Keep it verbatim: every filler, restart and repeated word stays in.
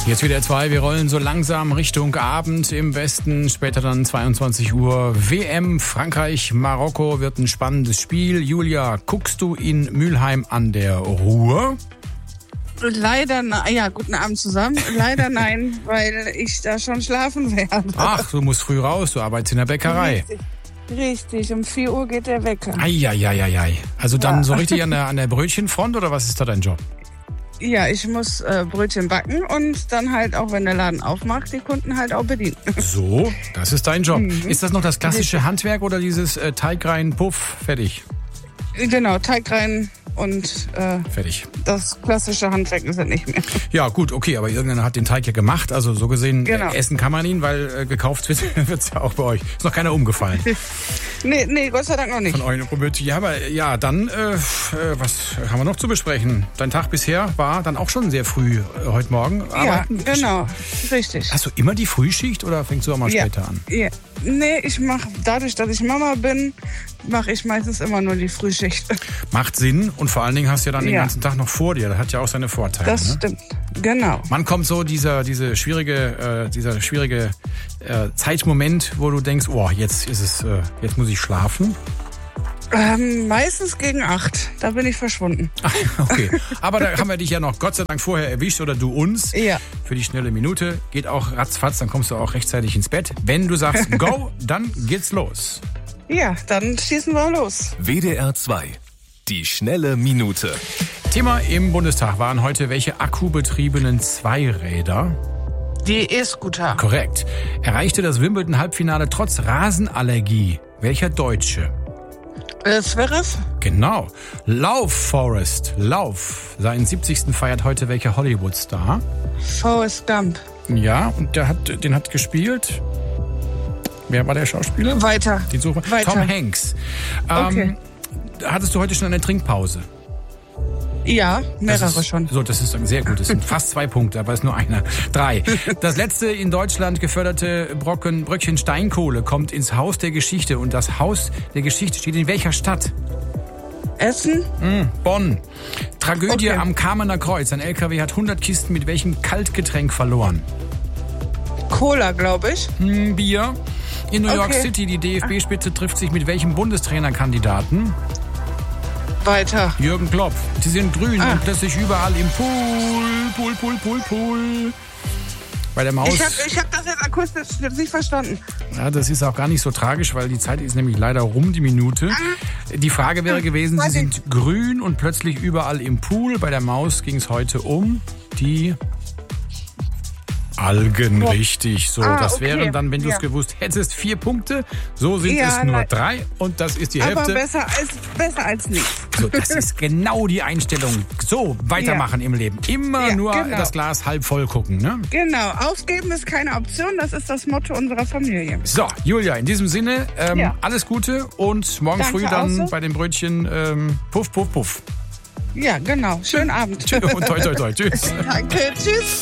Jetzt wieder zwei, wir rollen so langsam Richtung Abend im Westen, später dann zweiundzwanzig Uhr. W M Frankreich, Marokko wird ein spannendes Spiel. Julia, guckst du in Mülheim an der Ruhr? Leider, ja, guten Abend zusammen. Leider nein, weil ich da schon schlafen werde. Ach, du musst früh raus, du arbeitest in der Bäckerei. Richtig, richtig. Um vier Uhr geht der Wecker. Eieieiei. Also dann Ja. so richtig an der, an der Brötchenfront oder was ist da dein Job? Ja, ich muss äh, Brötchen backen und dann halt auch, wenn der Laden aufmacht, die Kunden halt auch bedienen. So, das ist dein Job. Mhm. Ist das noch das klassische Handwerk oder dieses äh, Teig rein, Puff, fertig? Genau, Teig rein und äh, Fertig. das klassische Handwerk ist es nicht mehr. Ja, gut, okay, aber irgendeiner hat den Teig ja gemacht. Also so gesehen, Genau. äh, essen kann man ihn, weil äh, gekauft wird wird's ja auch bei euch. Ist noch keiner umgefallen Nee, nee, Gott sei Dank noch nicht. von euch. Ja, aber ja, dann, äh, äh, was haben wir noch zu besprechen? Dein Tag bisher war dann auch schon sehr früh äh, heute Morgen. Ja, Arbeiten. genau, richtig. Hast du immer die Frühschicht oder fängst du auch mal Ja. später an? Ja. Nee, ich mache, dadurch, dass ich Mama bin, mache ich meistens immer nur die Frühschicht. Macht Sinn und vor allen Dingen hast du ja dann den Ja. ganzen Tag noch vor dir. Das hat ja auch seine Vorteile. Das ne? stimmt, genau. Wann kommt so dieser, diese schwierige, äh, dieser schwierige äh, Zeitmoment, wo du denkst, oh, jetzt ist es, äh, jetzt muss ich schlafen? Ähm, meistens gegen acht, da bin ich verschwunden. Okay, aber da haben wir dich ja noch Gott sei Dank vorher erwischt oder du uns. Ja. Für die schnelle Minute geht auch ratzfatz, dann kommst du auch rechtzeitig ins Bett. Wenn du sagst go, dann geht's los. Ja, dann schießen wir los. W D R zwei. Die schnelle Minute. Thema im Bundestag waren heute welche akkubetriebenen Zweiräder. Die E-Scooter. Korrekt. Erreichte das Wimbledon-Halbfinale trotz Rasenallergie. Welcher Deutsche? Äh, Zverev? Genau. Lauf, Forrest. Lauf. Seinen siebzigsten feiert heute welcher Hollywood-Star? Forrest Gump. Ja, und der hat, den hat gespielt. Wer war der Schauspieler? Weiter. Den Suche. Weiter. Tom Hanks. Ähm, Okay. Hattest du heute schon eine Trinkpause? Ja, mehrere Das ist, schon. So, das ist sehr gut. Das sind fast zwei Punkte, aber es ist nur einer. Drei. Das letzte in Deutschland geförderte Brocken, Bröckchen Steinkohle kommt ins Haus der Geschichte. Und das Haus der Geschichte steht in welcher Stadt? Essen? Hm, Bonn. Tragödie Okay. am Kamener Kreuz. Ein L K W hat hundert Kisten mit welchem Kaltgetränk verloren? Cola, glaube ich. Hm, Bier. In New York Okay. City, die D F B-Spitze trifft sich mit welchem Bundestrainerkandidaten? Weiter. Jürgen Klopp. Sie sind grün Ah. und plötzlich überall im Pool, Pool, Pool, Pool, Pool. Bei der Maus. Ich habe ich hab das jetzt akustisch jetzt nicht verstanden. Ja, das ist auch gar nicht so tragisch, weil die Zeit ist nämlich leider rum, die Minute. Die Frage wäre gewesen, sie weiß ich. sind grün und plötzlich überall im Pool. Bei der Maus ging es heute um die Algen, richtig. So, Ah, das okay. wären dann, wenn du es Ja. gewusst hättest, vier Punkte. So sind Ja, es nur nein. drei und das ist die Aber Hälfte. besser als, besser als nichts. So, das ist genau die Einstellung. So, weitermachen im Leben. Immer Ja, nur genau. das Glas halb voll gucken, ne? Genau, aufgeben ist keine Option, das ist das Motto unserer Familie. So, Julia, in diesem Sinne, ähm, Ja. alles Gute und morgen Danke früh dann auch so. bei den Brötchen ähm, Puff, Puff, Puff. Ja, genau. Schönen Abend. Tschö und toi, toi, toi. Tschüss. Danke, tschüss.